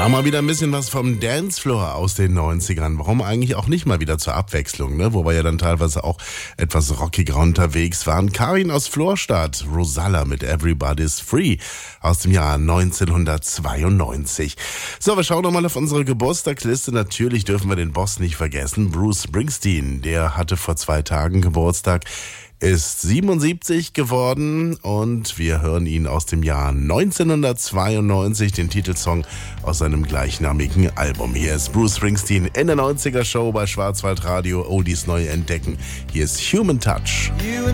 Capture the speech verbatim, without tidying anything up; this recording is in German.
Ja, mal wieder ein bisschen was vom Dancefloor aus den neunzigern. Warum eigentlich auch nicht mal wieder zur Abwechslung, ne? Wo wir ja dann teilweise auch etwas rockiger unterwegs waren. Karin aus Florstadt, Rosalla mit Everybody's Free aus dem Jahr neunzehnhundertzweiundneunzig. So, wir schauen nochmal auf unsere Geburtstagsliste. Natürlich dürfen wir den Boss nicht vergessen. Bruce Springsteen, der hatte vor zwei Tagen Geburtstag, ist siebenundsiebzig geworden und wir hören ihn aus dem Jahr neunzehnhundertzweiundneunzig, den Titelsong aus seinem gleichnamigen Album. Hier ist Bruce Springsteen in der neunziger Show bei Schwarzwaldradio. Oldies neu entdecken. Hier ist Human Touch.